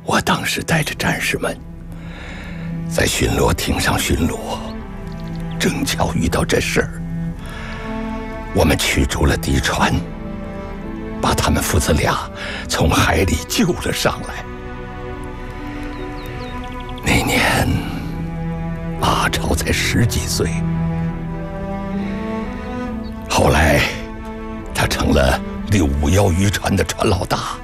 我当时带着战士们在巡逻艇上巡逻，正巧遇到这事儿。我们驱逐了敌船，把他们父子俩从海里救了上来。那年阿超才10几岁，后来他成了651渔船的船老大。